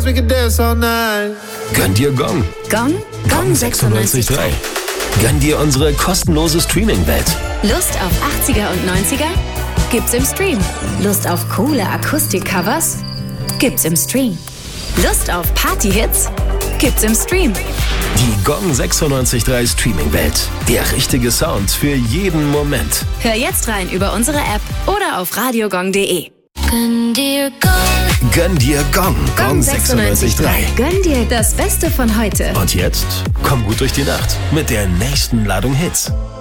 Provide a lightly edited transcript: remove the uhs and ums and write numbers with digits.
we could dance all night. Gönn dir Gong. Gong? Gong 96.3. Gönn dir unsere kostenlose Streaming-Welt. Lust auf 80er und 90er? Gibt's im Stream. Lust auf coole Akustik-Covers? Gibt's im Stream. Lust auf Party-Hits? Gibt's im Stream. Die Gong 96.3 Streaming-Welt. Der richtige Sound für jeden Moment. Hör jetzt rein über unsere App oder auf radiogong.de. Gönn dir Gong. Gönn dir Gong. Gong 96.3. Gönn dir das Beste von heute. Und jetzt komm gut durch die Nacht mit der nächsten Ladung Hits.